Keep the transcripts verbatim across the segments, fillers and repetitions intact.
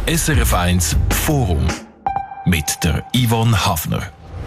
S R F eins Forum mit der Yvonne Hafner.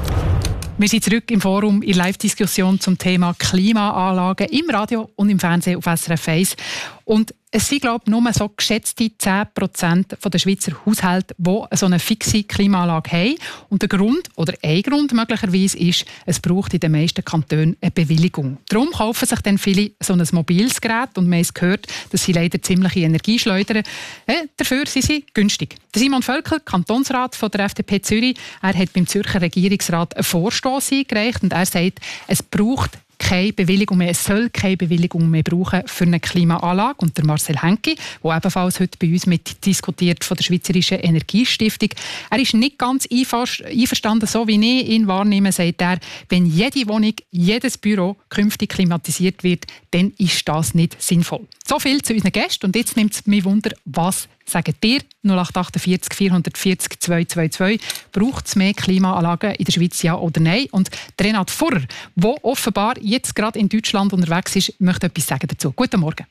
Wir sind zurück im Forum in Live-Diskussion zum Thema Klimaanlagen im Radio und im Fernsehen auf S R F eins. Und es sind, glaube ich, nur so geschätzte zehn Prozent der Schweizer Haushalte, die so eine fixe Klimaanlage haben. Und der Grund, oder ein Grund möglicherweise, ist, es braucht in den meisten Kantonen eine Bewilligung. Darum kaufen sich dann viele so ein mobiles Gerät und man hat gehört, dass sie leider ziemliche Energie schleudern. Äh, dafür sind sie günstig. Der Simon Völkel, Kantonsrat von der F D P Zürich, er hat beim Zürcher Regierungsrat einen Vorstoss eingereicht und er sagt, es braucht keine Bewilligung mehr, es soll keine Bewilligung mehr brauchen für eine Klimaanlage. Und der Marcel Henki, der ebenfalls heute bei uns mit diskutiert von der Schweizerischen Energiestiftung, er ist nicht ganz einverstanden, so wie ich ihn wahrnehme, sagt er, wenn jede Wohnung, jedes Büro künftig klimatisiert wird, dann ist das nicht sinnvoll. So viel zu unseren Gästen und jetzt nimmt es mich Wunder, was sagt ihr? null acht vier acht vier vier null zwei zwei zwei. Braucht es mehr Klimaanlagen in der Schweiz, ja oder nein? Und Renat Furrer, der offenbar jetzt gerade in Deutschland unterwegs ist, möchte etwas sagen dazu. Guten Morgen.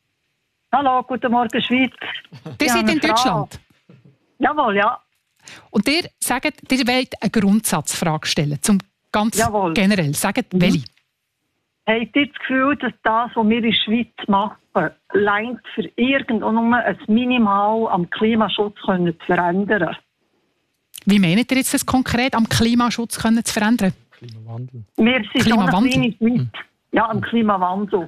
Hallo, guten Morgen, Schweiz. Ihr seid in Deutschland? Jawohl, ja. Und ihr sagt, ihr wollt eine Grundsatzfrage stellen, zum ganz Jawohl. generell. Sagt, mhm. welche? Habt ihr das Gefühl, dass das, was wir in der Schweiz machen, reicht für irgend und nur ein Minimal am Klimaschutz können zu verändern? Wie meint ihr jetzt das konkret, am Klimaschutz können zu verändern? Klimawandel. Wir sind Klimawandel. so eine kleine Schweiz. Ja, am Klimawandel.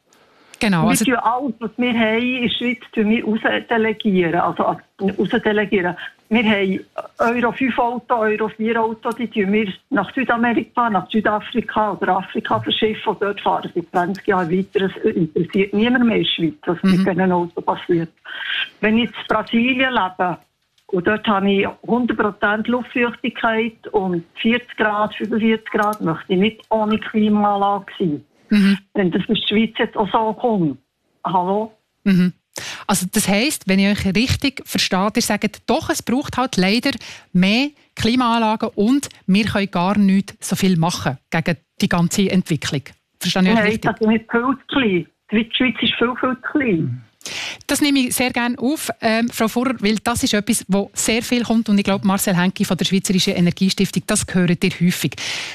Genau. Also wir tun alles, was wir haben in der Schweiz, tun wir rausdelegieren. Also rausdelegieren. Wir haben Euro fünf Auto, Euro vier Auto, die tun wir nach Südamerika, nach Südafrika oder Afrika verschiffen. Und dort fahren sie zwanzig Jahre weiter. Es interessiert niemand mehr in der Schweiz, was mhm. mit diesen Autos passiert. Wenn ich in Brasilien lebe, und dort habe ich hundert Prozent Luftfeuchtigkeit und vierzig Grad, fünfundvierzig Grad, möchte ich nicht ohne Klimaanlage sein. Mhm. Wenn das in der Schweiz jetzt auch so kommt. Hallo? Mhm. Also das heisst, wenn ich euch richtig verstehe, ihr sagt, doch, es braucht halt leider mehr Klimaanlagen und wir können gar nicht so viel machen gegen die ganze Entwicklung. Verstehe ich euch Nein, richtig? das ist nicht viel zu klein. Die Schweiz ist viel, viel zu klein. Das nehme ich sehr gerne auf, ähm, Frau Furrer, weil das ist etwas, wo sehr viel kommt und ich glaube, Marcel Henki von der Schweizerischen Energiestiftung, das hören ihr häufig.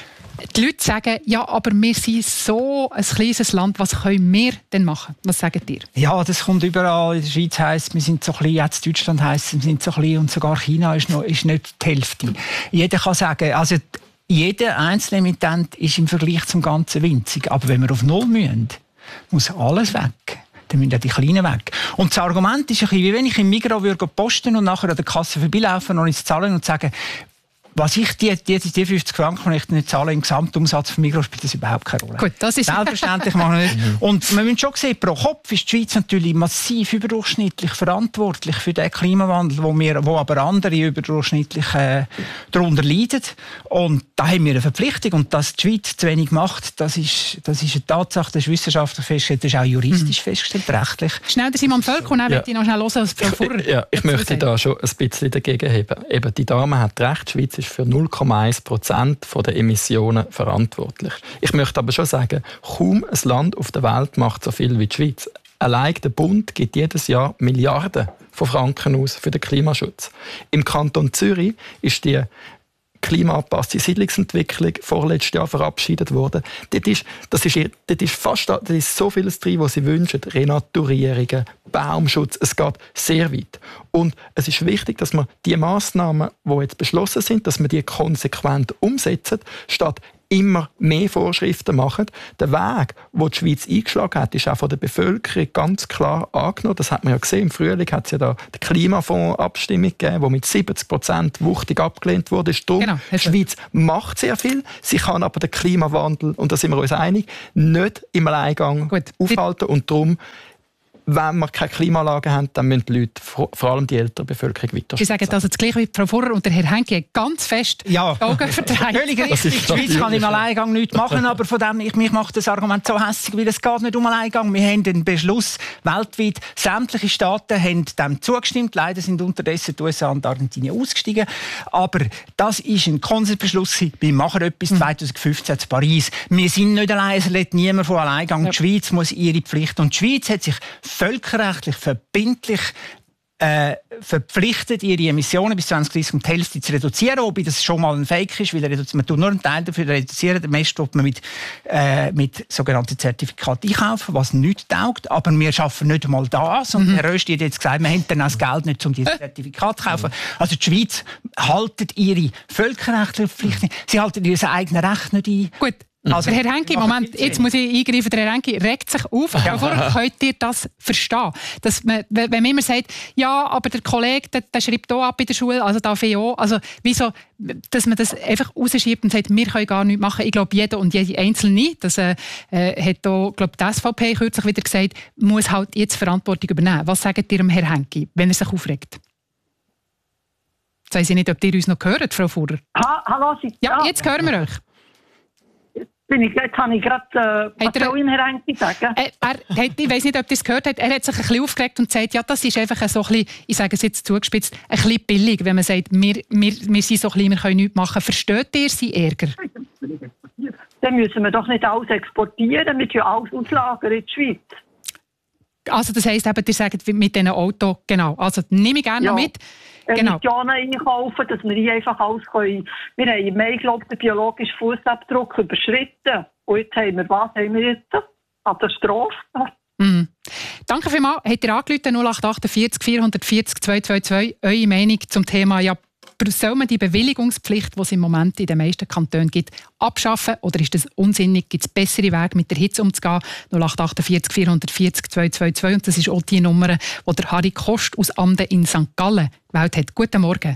Die Leute sagen, ja, aber wir sind so ein kleines Land, was können wir denn machen? Was sagt ihr? Ja, das kommt überall. In der Schweiz heisst, wir sind so klein, jetzt Deutschland heisst, wir sind so klein und sogar China ist, noch, ist nicht die Hälfte. Jeder kann sagen, also jeder einzelne Emittent ist im Vergleich zum Ganzen winzig. Aber wenn wir auf Null müssen, muss alles weg. Dann müssen auch die Kleinen weg. Und das Argument ist ein bisschen, wie wenn ich im Migros würde posten und nachher an der Kasse vorbeilaufen und ins Zahlen und sagen, was ich die, die, die fünfzig Franken, die ich nicht zahle, im Gesamtumsatz von Migros, spielt das überhaupt keine Rolle. Gut, das ist selbstverständlich machen wir nicht. Und wir müssen schon sehen, pro Kopf ist die Schweiz natürlich massiv überdurchschnittlich verantwortlich für den Klimawandel, wo, wir, wo aber andere überdurchschnittlich äh, darunter leiden. Und da haben wir eine Verpflichtung. Und dass die Schweiz zu wenig macht, das ist, das ist eine Tatsache, das ist wissenschaftlich festgestellt, das ist auch juristisch mhm. festgestellt, rechtlich. Schnell der Simon Völkel, und dann ja. möchte ich noch schnell hören, was Frau Furrer Ja, ich möchte da schon ein bisschen dagegen heben. Eben, die Dame hat recht, die Schweiz ist für null Komma eins Prozent der Emissionen verantwortlich. Ich möchte aber schon sagen, kaum ein Land auf der Welt macht so viel wie die Schweiz. Allein der Bund gibt jedes Jahr Milliarden von Franken aus für den Klimaschutz. Im Kanton Zürich ist die klimaangepasste Siedlungsentwicklung vorletztes Jahr verabschiedet worden. Dort ist, das ist, dort ist fast dort ist so vieles drin, was sie wünschen. Renaturierungen, Baumschutz, es geht sehr weit. Und es ist wichtig, dass man die Massnahmen, die jetzt beschlossen sind, dass man die konsequent umsetzen, statt immer mehr Vorschriften machen. Der Weg, den die Schweiz eingeschlagen hat, ist auch von der Bevölkerung ganz klar angenommen. Das hat man ja gesehen. Im Frühling hat es ja da die Klimafonds-Abstimmung gegeben, die mit siebzig Prozent wuchtig abgelehnt wurde. Darum, genau. Die Schweiz macht sehr viel. Sie kann aber den Klimawandel, und da sind wir uns einig, nicht im Alleingang Gut. aufhalten. Und darum, wenn wir keine Klimaanlagen haben, dann müssen die Leute, vor allem die ältere Bevölkerung, weiter. Sie sagen also das Gleiche wie Frau Furrer und der Herr Henke ganz fest ja. die Augen verdreht. Völlig richtig. Die Schweiz kann im Alleingang nichts machen, aber von dem, ich, mich macht das Argument so hässlich, weil es geht nicht um Alleingang. Wir haben den Beschluss weltweit. Sämtliche Staaten haben dem zugestimmt. Leider sind unterdessen die U S A und Argentinien ausgestiegen. Aber das ist ein Konsensbeschluss. Wir machen etwas mhm. zwanzig fünfzehn in Paris. Wir sind nicht allein, es lässt niemand von Alleingang. Ja. Die Schweiz muss ihre Pflicht. Und die Schweiz hat sich völkerrechtlich verbindlich äh, verpflichtet, ihre Emissionen bis zwanzig dreißig um die Hälfte zu reduzieren, wobei das schon mal ein Fake ist, weil man tut nur einen Teil dafür reduzieren, den Rest tut man mit, äh, mit sogenannten Zertifikaten einkaufen, was nicht taugt, aber wir schaffen nicht einmal das und mhm. Herr Rösti hat jetzt gesagt, wir haben dann auch das Geld nicht, um diese Zertifikate zu kaufen. Also die Schweiz haltet ihre völkerrechtlichen Pflichten, sie halten ihr eigenes Recht nicht ein. Gut. Also, Herr Henke, Moment, jetzt muss ich eingreifen. Der Herr Henke regt sich auf. Ja. Bevor könnt ihr das verstehen? Dass man, wenn man immer sagt, ja, aber der Kollege, der, der schreibt hier ab in der Schule, also darf ich auch. Also, wieso, dass man das einfach rausschiebt und sagt, wir können gar nichts machen. Ich glaube, jeder und jede Einzelne, das äh, hat hier, glaube die S V P kürzlich wieder gesagt, muss halt jetzt Verantwortung übernehmen. Was sagt ihr dem Herrn Henke, wenn er sich aufregt? Jetzt weiss ich nicht, ob ihr uns noch hört, Frau Fuhrer. Ha, hallo, Sie, ja, jetzt hören wir euch. Ich, jetzt habe ich gerade, äh, was soll ich Herr Henke sagen? Äh, er, er, ich weiss nicht, ob ihr es gehört habt, er hat sich ein bisschen aufgeregt und gesagt, ja, das ist einfach so ein bisschen, ich sage es jetzt zugespitzt, ein bisschen billig, wenn man sagt, wir, wir, wir sind so klein, wir können nichts machen. Versteht ihr seinen Ärger? Dann müssen wir doch nicht alles exportieren, wir tun alles auslagern in die Schweiz. Also das heisst eben, ihr sagt mit diesen Autos, genau, also nehme ich gerne ja. noch mit. Genau. Emissionen einkaufen, dass wir hier einfach alles können. Wir haben im Mai, glaube ich, den biologischen Fußabdruck überschritten. Und jetzt haben wir, was haben wir jetzt? Katastrophe. Mm. Danke vielmals. Habt ihr angerufen, null acht acht vier vier vier null zwei zwei zwei, eure Meinung zum Thema, ja, soll man die Bewilligungspflicht, die es im Moment in den meisten Kantonen gibt, abschaffen? Oder ist das unsinnig? Gibt es bessere Wege, mit der Hitze umzugehen? null acht acht vier vier vier null zwei zwei zwei. Und das ist auch die Nummer, die der Harry Kost aus Amden in Sankt Gallen gewählt hat. Guten Morgen.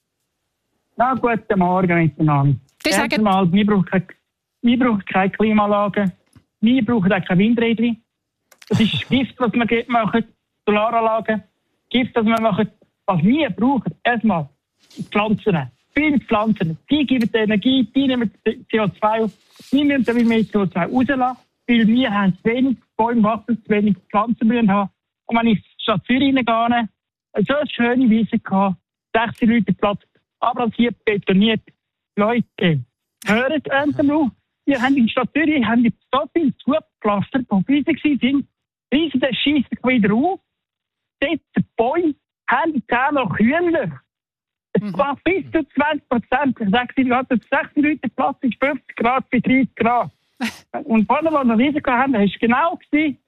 Ja, guten Morgen miteinander. Erstens mal, wir brauchen keine, wir brauchen keine Klimaanlagen. Wir brauchen auch keine Windräder. Das ist Gift, was wir machen. Solaranlagen. Gift, was wir machen. Was wir brauchen, erstmal Pflanzen. Viele Pflanzen. Die geben die Energie, die nehmen C O zwei auf. Wir müssen damit mehr C O zwei rauslassen, weil wir haben zu wenig Bäume wachsen, zu wenig Pflanzen müssen haben. Und wenn ich in die Stadt Zürich reingehe, so eine schöne Wiese gehabt, sechzig Leute Platz, abrasiert, betoniert. Leute, hört endlich auf. Wir haben in der Stadt Zürich haben die so viele zugepflastert, die riesig sind. Riesen, das schießt sich wieder auf. Dort die Bäume haben die zehnmal kühler. Es mhm. war bis zu zwanzig Prozent. Ich sage Ihnen, sechzig Leute Platz ist fünfzig Grad bei dreißig Grad. Und vorne, als wir Riesen hatten, war es genau gewesen.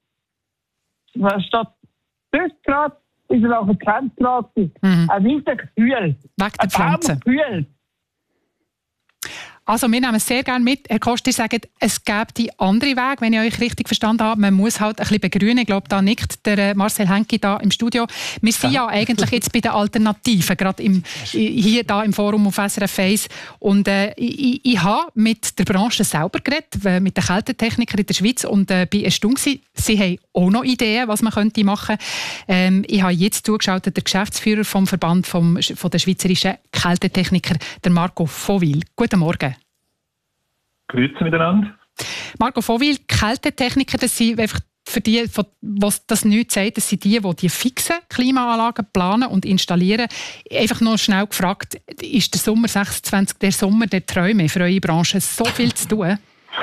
Statt fünfzig Grad ist es auch zwanzig Grad. Mhm. Also ist es kühl. Weg der Pflanzen. Kühl. Also wir nehmen es sehr gerne mit. Herr Kost, ihr sagt, es gäbe die andere Weg, wenn ich euch richtig verstanden habe. Man muss halt ein bisschen begrünen. Ich glaube, da nickt der Marcel Henke da im Studio. Wir sind ja, ja eigentlich jetzt bei den Alternativen, gerade im, hier da im Forum auf S R F eins. Und äh, ich, ich habe mit der Branche selber geredet, mit den Kältetechnikern in der Schweiz, und äh, bin erstaunt gewesen. Sie haben auch noch Ideen, was man könnte machen könnte. Ähm, ich habe jetzt zugeschaltet, der Geschäftsführer vom Verband vom, von der schweizerischen Kältetechniker, der Marco Vohwil. Guten Morgen. Grüezi miteinander. Marco Vohwil, Kältetechniker, das sind einfach für die, was das nichts sagt, das sind die, die die fixen Klimaanlagen planen und installieren. Einfach noch schnell gefragt, ist der Sommer sechsundzwanzig der Sommer der Träume für eure Branche? So viel zu tun?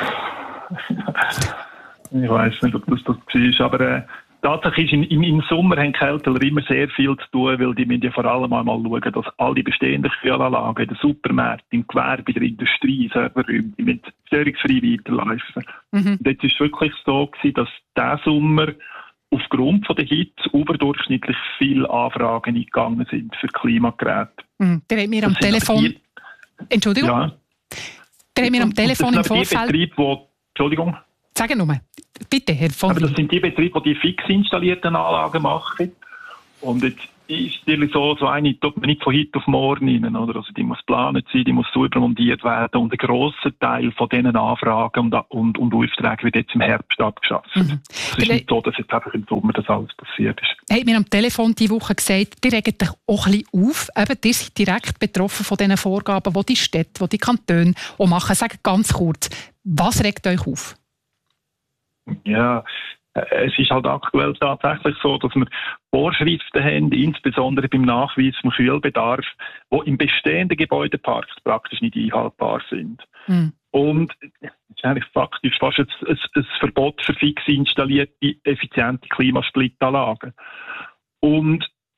Ich weiss nicht, ob das das war, aber äh, tatsächlich ist im, im Sommer haben die Kältler immer sehr viel zu tun, weil die müssen ja vor allem einmal schauen, dass all die bestehenden Kühlanlagen in den Supermärkten, im Gewerbe, in der Industrie, Serverräume, die mit störungsfrei weiterlaufen. Mhm. Und jetzt war es wirklich so gewesen, dass dieser Sommer aufgrund von der Hitze überdurchschnittlich viele Anfragen eingegangen sind für Klimageräte. Mhm. Der hat mir am Telefon... Die... Entschuldigung? Ja. Der hat mir am Telefon im Vorfeld... Betriebe, wo... Entschuldigung? Sagen nur. Bitte, Herr von Aber das sind die Betriebe, die die fix installierten Anlagen machen. Und jetzt ist natürlich so, so eine tut man nicht von heute auf morgen rein, oder? Also die muss geplant sein, die muss so übermontiert werden. Und ein grosser Teil von diesen Anfragen und, und, und Aufträgen wird jetzt im Herbst abgeschafft. Mhm. Es ist nicht so, dass jetzt einfach im Sommer das alles passiert ist. Er hat mir am Telefon diese Woche gesagt, die regen dich auch ein bisschen auf. Eben, ihr seid direkt betroffen von diesen Vorgaben, die die Städte, die die Kantone auch machen. Sag ganz kurz, was regt euch auf? Ja, es ist halt aktuell tatsächlich so, dass wir Vorschriften haben, insbesondere beim Nachweis vom Kühlbedarf, die im bestehenden Gebäudepark praktisch nicht einhaltbar sind. Mhm. Und es ist eigentlich faktisch fast ein, ein, ein Verbot für fix installierte, effiziente Klimasplit-Anlagen. Und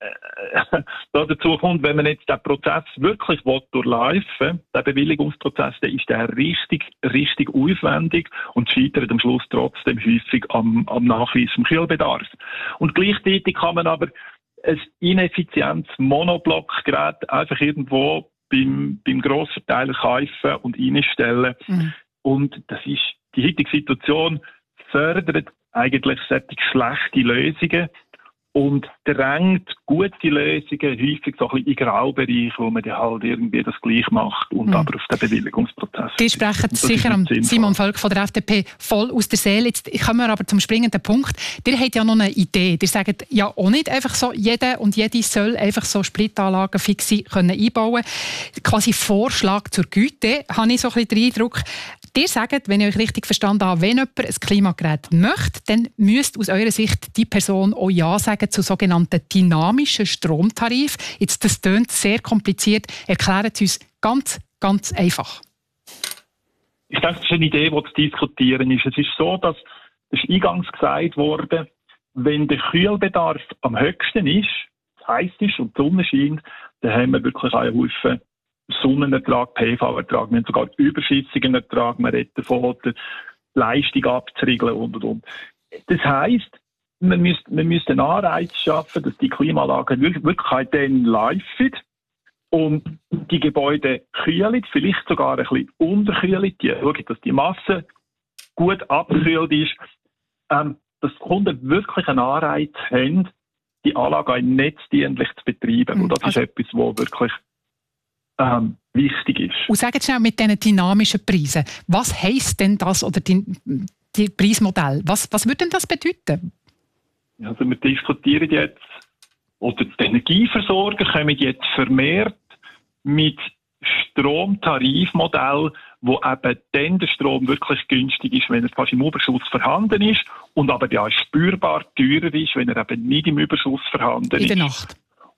äh, dazu kommt, wenn man jetzt den Prozess wirklich durchläufen, der Bewilligungsprozess, dann ist der richtig, richtig aufwendig und scheitert am Schluss trotzdem häufig am, am Nachweis vom Kühlbedarf. Und gleichzeitig kann man aber ein ineffizientes Monoblockgerät einfach irgendwo beim, beim Grossverteiler kaufen und einstellen. Mhm. Und das ist, die heutige Situation fördert eigentlich solche schlechte Lösungen und drängt gute Lösungen häufig so ein bisschen in Graubereich, wo man dann halt irgendwie das gleich macht und mhm. aber auf den Bewilligungsprozess. Die sprechen sicher am Simon Völk von der F D P voll aus der Seele. Jetzt kommen wir aber zum springenden Punkt. Ihr habt ja noch eine Idee. Ihr sagt ja auch nicht einfach so, jeder und jede soll einfach so Splitanlagen fixe können einbauen. Quasi Vorschlag zur Güte, habe ich so ein bisschen den Eindruck. Ihr sagt, wenn ich euch richtig verstanden habe, wenn jemand ein Klimagerät möchte, dann müsste aus eurer Sicht die Person auch Ja sagen zu sogenannten dynamischen Stromtarif. Jetzt, das klingt sehr kompliziert. Erklärt es uns ganz, ganz einfach. Ich denke, das ist eine Idee, die zu diskutieren ist. Es ist so, dass, das ist eingangs gesagt worden, wenn der Kühlbedarf am höchsten ist, heiß ist und die Sonne scheint, dann haben wir wirklich einen Haufen Sonnenertrag, P V-Ertrag, wir haben sogar überschüssigen Ertrag, man redet davon, die Leistung abzuriegeln und und und. Das heisst, man müsste, man müsste einen Anreiz schaffen, dass die Klimaanlagen wirklich dann laufen und die Gebäude kühlen, vielleicht sogar ein bisschen unterkühlen, die schauen, dass die Masse gut abgekühlt ist, ähm, dass die Kunden wirklich einen Anreiz haben, die Anlage netzdienlich zu betreiben. Und das also ist etwas, was wirklich Ähm, wichtig ist. Und sagen Sie schnell mit diesen dynamischen Preisen, was heisst denn das oder die, die Preismodell? Was, was würde denn das bedeuten? Also wir diskutieren jetzt, oder die Energieversorger kommen jetzt vermehrt mit Stromtarifmodell, wo eben dann der Strom wirklich günstig ist, wenn er fast im Überschuss vorhanden ist und aber ja spürbar teurer ist, wenn er eben nicht im Überschuss vorhanden ist. In der Nacht?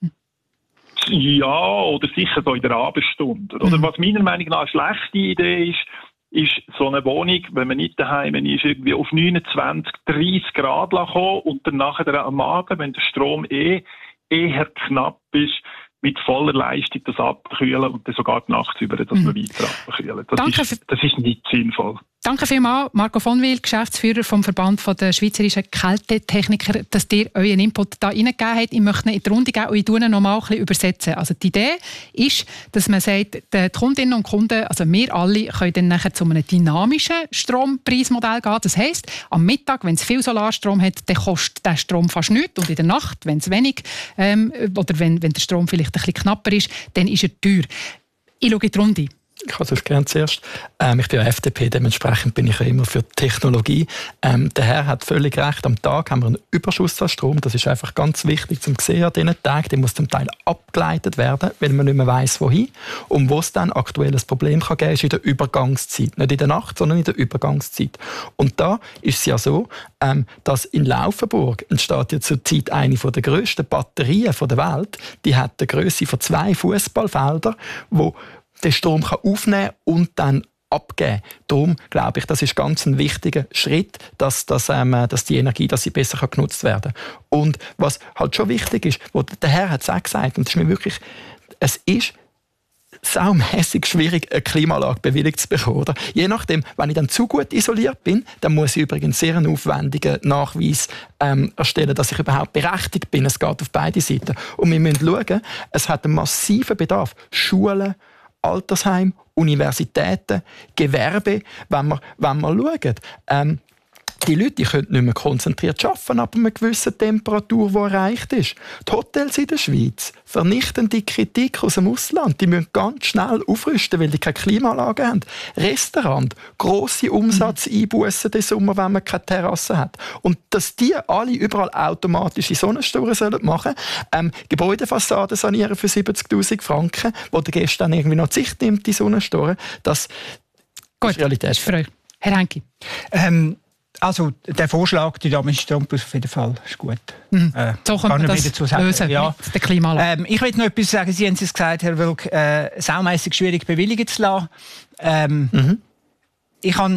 Ja, oder sicher so in der Abendstunde. Oder mhm. was meiner Meinung nach eine schlechte Idee ist, ist so eine Wohnung, wenn man nicht daheim ist, irgendwie auf neunundzwanzig, dreißig Grad kommen und dann nachher am Abend, wenn der Strom eh eher knapp ist, mit voller Leistung das abkühlen und dann sogar die Nacht über das mhm. weiter abkühlen. Das Danke ist, das ist nicht sinnvoll. Danke vielmals, Marco von Wil, Geschäftsführer vom Verband der Schweizerischen Kältetechniker, dass ihr euren Input da reingegeben habt. Ich möchte ihn in die Runde geben und ich tue ihn noch mal ein bisschen übersetzen. Also die Idee ist, dass man sagt, die Kundinnen und Kunden, also wir alle, können dann nachher zu einem dynamischen Strompreismodell gehen. Das heisst, am Mittag, wenn es viel Solarstrom hat, dann kostet der Strom fast nichts und in der Nacht, wenn es wenig ähm, oder wenn, wenn der Strom vielleicht ein bisschen knapper ist, dann ist er teuer. Ich schaue in die Runde. Ich kann sonst gerne zuerst. Ähm, ich bin ja F D P, dementsprechend bin ich ja immer für Technologie. Ähm, der Herr hat völlig recht. Am Tag haben wir einen Überschuss an Strom. Das ist einfach ganz wichtig zum sehen an diesen Tagen. Der muss zum Teil abgeleitet werden, weil man nicht mehr weiss, wohin. Und wo es dann aktuell ein Problem kann geben, ist in der Übergangszeit. Nicht in der Nacht, sondern in der Übergangszeit. Und da ist es ja so, ähm, dass in Laufenburg entsteht ja zurzeit eine der grössten Batterien der Welt. Die hat eine Grösse von zwei Fußballfeldern, wo den Strom kann aufnehmen und dann abgeben. Darum glaube ich, das ist ganz ein wichtiger Schritt, dass, dass, ähm, dass die Energie dass sie besser kann genutzt werden kann. Und was halt schon wichtig ist, wo der Herr hat es auch gesagt, und das ist mir wirklich, es ist saumässig schwierig, eine Klimaanlage bewilligt zu bekommen. Oder? Je nachdem, wenn ich dann zu gut isoliert bin, dann muss ich übrigens sehr einen aufwendigen Nachweis ähm, erstellen, dass ich überhaupt berechtigt bin. Es geht auf beide Seiten. Und wir müssen schauen, es hat einen massiven Bedarf. Schulen, Altersheim, Universitäten, Gewerbe, wenn wir, wenn wir schauen. Ähm, die Leute die können nicht mehr konzentriert arbeiten ab einer gewissen Temperatur, die erreicht ist. Die Hotels in der Schweiz vernichten die Kritik aus dem Ausland. Die müssen ganz schnell aufrüsten, weil die keine Klimaanlage haben. Restaurant, grosse Umsatzeinbußen den Sommer, wenn man keine Terrasse hat. Und dass die alle überall automatische Sonnenstoren machen sollen, ähm, Gebäudefassaden sanieren für siebzigtausend Franken, wo der Gäste dann irgendwie noch die Sicht nimmt, die Sonnenstoren, das Gut, ist Realität. Ist für euch. Herr Henke. Ähm, Also der Vorschlag, die dynamische Strompreis auf jeden Fall ist gut. Mhm. Äh, so kann man das dazu sagen. Lösen ja. Mit der Klimaanlage. Ähm, ich will noch etwas sagen. Sie haben es gesagt, Herr Wilk, äh, saumässig schwierig bewilligen zu lassen. Ähm, mhm. Ich habe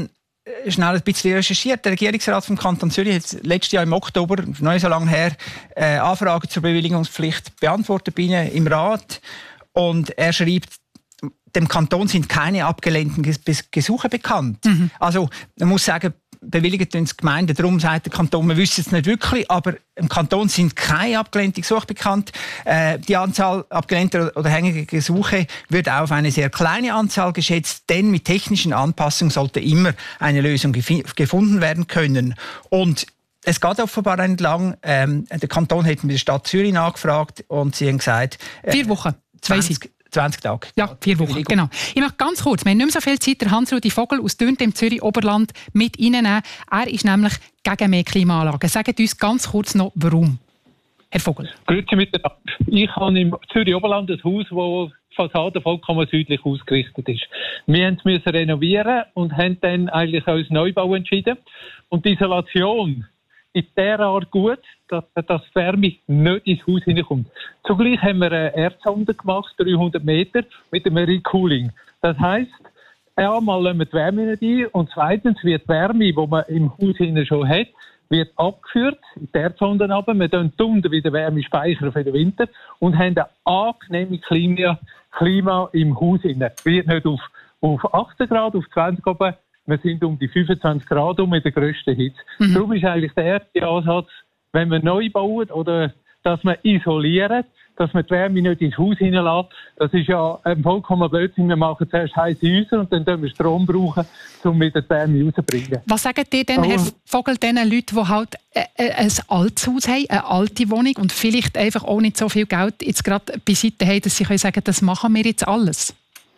schnell ein bisschen recherchiert. Der Regierungsrat vom Kanton Zürich hat letztes Jahr im Oktober, noch nicht so lange her, äh, Anfragen zur Bewilligungspflicht beantwortet bei Ihnen im Rat. Und er schreibt, dem Kanton sind keine abgelehnten Gesuche bekannt. Mhm. Also man muss sagen, bewilligt uns die Gemeinden, darum sagt der Kanton, wir wissen es nicht wirklich, aber im Kanton sind keine abgelehnten Gesuche bekannt. Äh, die Anzahl abgelehnter oder hängender Gesuche wird auf eine sehr kleine Anzahl geschätzt, denn mit technischen Anpassungen sollte immer eine Lösung gef- gefunden werden können. Und es geht offenbar entlang. Ähm, der Kanton hat mit der Stadt Zürich nachgefragt und sie haben gesagt... Äh, Vier Wochen, zwanzig, zwanzig Tage. Ja, vier Wochen, genau. Ich möchte ganz kurz, wir haben nicht mehr so viel Zeit, der Hans-Rudi Vogel aus Dürnte im Zürich-Oberland mit reinnehmen. Er ist nämlich gegen mehr Klimaanlagen. Sagt uns ganz kurz noch, warum. Herr Vogel. Grüezi miteinander. Ich habe im Zürich-Oberland ein Haus, das die Fassade vollkommen südlich ausgerichtet ist. Wir mussten es renovieren und haben dann eigentlich uns Neubau entschieden. Und die Isolation ist derart gut, dass, dass die Wärme nicht ins Haus hineinkommt. Zugleich haben wir eine Erdsonde gemacht, dreihundert Meter, mit einem Recooling. Das heisst, einmal lassen wir die Wärme nicht ein und zweitens wird die Wärme, die man im Haus hinten schon hat, wird abgeführt in die Erdsonde runter. Wir tun unten wieder Wärme speichern für den Winter und haben ein angenehmes Klima, Klima im Haus hinten. Wird nicht auf, auf achtzehn Grad, auf zwanzig oben. Wir sind um die fünfundzwanzig Grad um mit der grössten Hitze. Mhm. Darum ist eigentlich der erste Ansatz, wenn wir neu bauen oder dass wir isolieren, dass man die Wärme nicht ins Haus hineinlässt. Das ist ja ein vollkommen Blödsinn. Wir machen zuerst heisse Häuser und dann brauchen wir Strom, brauchen, um wieder die Wärme rauszubringen. Was sagen ihr denn, oh. Herr Vogel, den Leuten, die halt äh, ein altes Haus haben, eine alte Wohnung und vielleicht einfach auch nicht so viel Geld jetzt gerade beiseite haben, dass sie können sagen, das machen wir jetzt alles?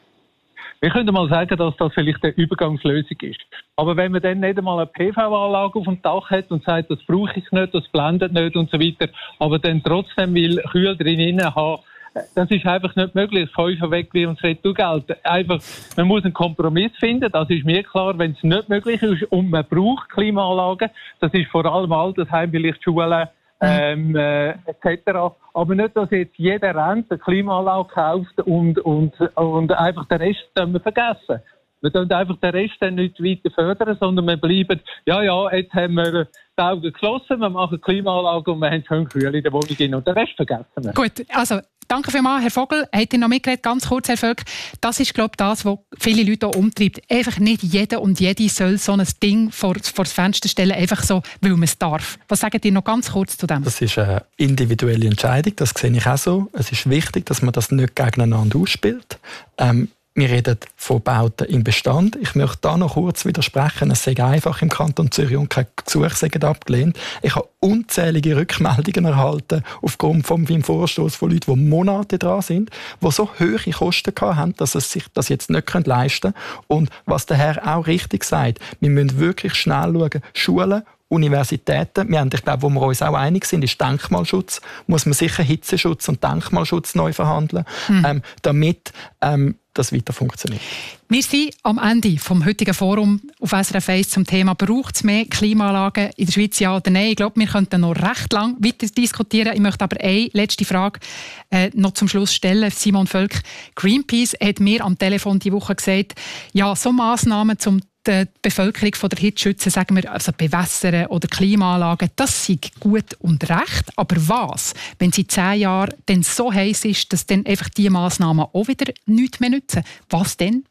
Wir können mal sagen, dass das vielleicht eine Übergangslösung ist. Aber wenn man dann nicht einmal eine P V-Anlage auf dem Dach hat und sagt, das brauche ich nicht, das blendet nicht und so weiter, aber dann trotzdem will Kühl drinnen haben, das ist einfach nicht möglich. Käufer weg wie uns Retourgeld. Einfach, man muss einen Kompromiss finden, das ist mir klar, wenn es nicht möglich ist und man braucht Klimaanlagen, das ist vor allem Altersheim, vielleicht Schulen, Ähm, äh, et cetera. Aber nicht, dass jetzt jeder Rent eine Klimaanlage kauft und, und, und einfach den Rest wir vergessen. Wir tun einfach den Rest dann nicht weiter fördern, sondern wir bleiben, ja, ja, jetzt haben wir die Augen geschlossen, wir machen Klimaanlage und wir haben schön Kühl in der Wohnung rein und den Rest vergessen wir. Gut, also danke vielmals, Herr Vogel. Habt ihr noch mitgeredet? Ganz kurz, Herr Völk. Das ist, glaube ich, das, was viele Leute auch umtreibt. Einfach nicht jeder und jede soll so ein Ding vor, vor das Fenster stellen, einfach so, weil man es darf. Was sagt ihr noch ganz kurz zu dem? Das ist eine individuelle Entscheidung, das sehe ich auch so. Es ist wichtig, dass man das nicht gegeneinander ausspielt. Ähm, Wir reden von Bauten im Bestand. Ich möchte da noch kurz widersprechen. Es sei einfach im Kanton Zürich und keine Gesuche seien abgelehnt. Ich habe unzählige Rückmeldungen erhalten aufgrund von meinem Vorstoß von Leuten, die Monate dran sind, die so hohe Kosten hatten, dass sie sich das jetzt nicht leisten können. Und was der Herr auch richtig sagt, wir müssen wirklich schnell schauen, Schulen, Universitäten, wir haben, ich glaube, wo wir uns auch einig sind, ist Denkmalschutz. Muss man sicher Hitzeschutz und Denkmalschutz neu verhandeln, mhm. ähm, damit ähm, das weiter funktioniert. Wir sind am Ende vom heutigen Forum auf S R F eins zum Thema «Braucht es mehr Klimaanlagen in der Schweiz, ja oder nein?» Ich glaube, wir könnten noch recht lang weiter diskutieren. Ich möchte aber eine letzte Frage äh, noch zum Schluss stellen. Simon Völk, Greenpeace hat mir am Telefon diese Woche gesagt, ja, so Massnahmen zum die Bevölkerung von der Hitze schützen, sagen wir, also bewässern oder Klimaanlagen, das sei gut und recht. Aber was, wenn es in zehn Jahren dann so heiß ist, dass dann einfach diese Massnahmen auch wieder nichts mehr nützen? Was denn?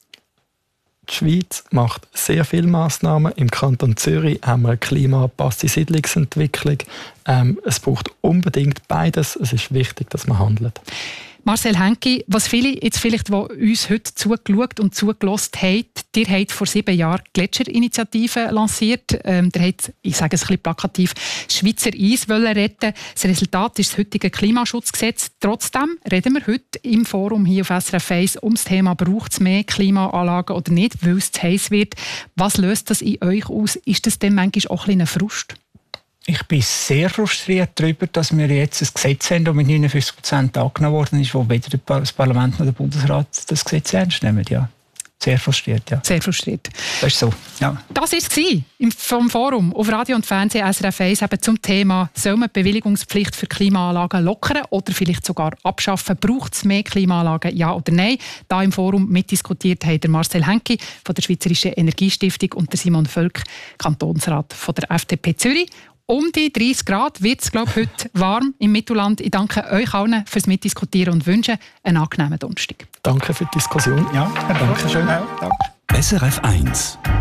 Die Schweiz macht sehr viele Massnahmen. Im Kanton Zürich haben wir eine klimaangepasste Siedlungsentwicklung. Ähm, es braucht unbedingt beides. Es ist wichtig, dass man handelt. Marcel Henki, was viele jetzt vielleicht, die uns heute zugeschaut und zugelassen haben, ihr habt vor sieben Jahren die Gletscherinitiative lanciert. Ähm, ihr habt, ich sage es ein bisschen plakativ, das Schweizer Eis wollen retten. Das Resultat ist das heutige Klimaschutzgesetz. Trotzdem reden wir heute im Forum hier auf S R F eins um das Thema «Braucht es mehr Klimaanlagen oder nicht?», weil es zu heiß wird. Was löst das in euch aus? Ist das denn manchmal auch ein bisschen ein Frust? Ich bin sehr frustriert darüber, dass wir jetzt ein Gesetz haben, das mit neunundfünfzig Prozent angenommen worden ist, wo weder das Parlament noch der Bundesrat das Gesetz ernst nehmen. Ja. Sehr frustriert, ja. Sehr frustriert. Das ist so, ja. Das war es vom Forum auf Radio und Fernsehen S R F eins eben zum Thema, soll man die Bewilligungspflicht für Klimaanlagen lockern oder vielleicht sogar abschaffen? Braucht es mehr Klimaanlagen, ja oder nein? Da im Forum mitdiskutiert haben der Marcel Henki von der Schweizerischen Energiestiftung und der Simon Völk, Kantonsrat von der F D P Zürich. Um die dreißig Grad wird es, glaube ich, heute warm im Mittelland. Ich danke euch allen fürs Mitdiskutieren und wünsche einen angenehmen Donnerstag. Danke für die Diskussion. Ja, danke schön. Ja, danke. S R F eins